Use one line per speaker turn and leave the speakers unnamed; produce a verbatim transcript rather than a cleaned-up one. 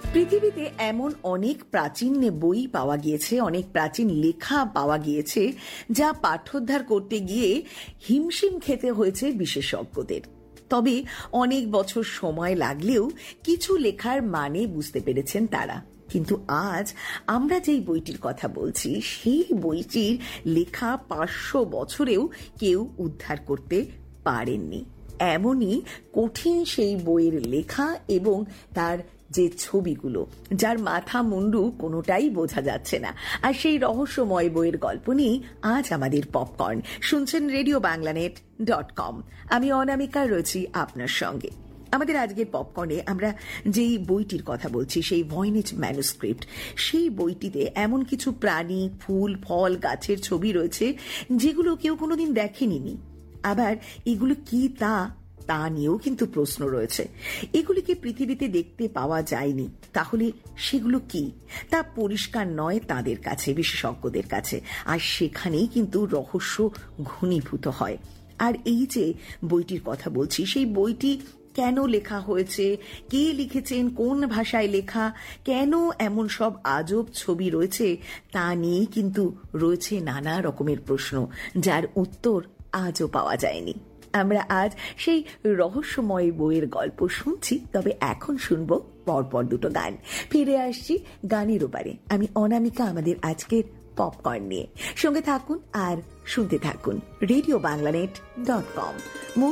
পৃথিবীতে এমন অনেক প্রাচীন বই পাওয়া গিয়েছে, অনেক প্রাচীন লেখা পাওয়া গিয়েছে যা পাঠোদ্ধার করতে গিয়ে হিমশিম খেতে হয়েছে বিশেষজ্ঞদের। তবে অনেক বছর সময় লাগলেও কিছু লেখার মানে বুঝতে পেরেছেন তারা। কিন্তু আজ আমরা যেই বইটির কথা বলছি সেই বইটির লেখা পাঁচশো বছরেও কেউ উদ্ধার করতে পারেননি। এমনই কঠিন সেই বইয়ের লেখা এবং তার যে ছবিগুলো, যার মাথা মুন্ডু কোনোটাই বোঝা যাচ্ছে না। আর সেই রহস্যময় বইয়ের গল্প নিয়ে আজ আমাদের পপকর্ন। শুনছেন রেডিও বাংলানেট ডট কম। আমি অনামিকা রয়েছি আপনার সঙ্গে। আমাদের আজকের পপকর্নে আমরা যেই বইটির কথা বলছি সেই ভয়েনিচ ম্যানুস্ক্রিপ্ট, সেই বইটিতে এমন কিছু প্রাণী, ফুল, ফল, গাছের ছবি রয়েছে যেগুলো কেউ কোনোদিন দেখেনি। আবার এগুলো কি তা তা নিয়েও কিন্তু প্রশ্ন রয়েছে। এগুলিকে পৃথিবীতে দেখতে পাওয়া যায়নি, তাহলে সেগুলো কি তা পরিষ্কার নয় তাদের কাছে, বিশেষজ্ঞদের কাছে। আর সেখানেই কিন্তু রহস্য ঘনীভূত হয়। আর এই যে বইটির কথা বলছি, সেই বইটি কেন লেখা হয়েছে, কে লিখেছেন, কোন ভাষায় লেখা, কেন এমন সব আজব ছবি রয়েছে, তা নিয়েই কিন্তু রয়েছে নানা রকমের প্রশ্ন, যার উত্তর আজও পাওয়া যায়নি। আমরা আজ সেই রহস্যময় বইয়ের গল্প শুনছি, তবে এখন শুনবো পরপর দুটো গান। ফিরে আসছি গানের ওপারে। আমি অনামিকা আমাদের আজকের পপকর্ন নিয়ে। সঙ্গে থাকুন আর শুনতে থাকুন রেডিও বাংলানেট ডট কম।